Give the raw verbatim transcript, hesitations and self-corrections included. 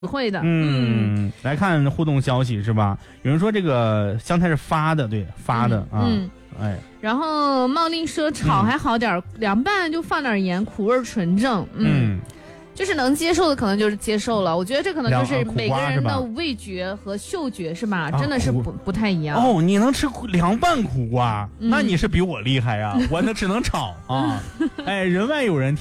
会的。 嗯，嗯来看互动消息是吧？有人说这个香菜是发的，对，发的、嗯、啊。 嗯， 哎。 然后茂令说炒还好点、嗯，凉拌就放点盐，苦味纯正。嗯。嗯就是能接受的可能就是接受了，我觉得这可能就是每个人的味觉和嗅觉是吧，真的是不不太一样。 哦，你能吃凉拌苦瓜、嗯，那你是比我厉害呀、啊，我那只能炒啊。哎，人外有人。